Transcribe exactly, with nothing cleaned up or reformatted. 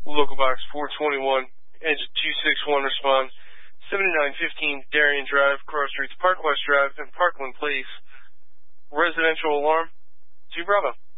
Local box four twenty-one, engine two six one, respond. seventy-nine fifteen Darien Drive, Cross Streets, Park West Drive, and Parkland Place. Residential alarm, two Bravo.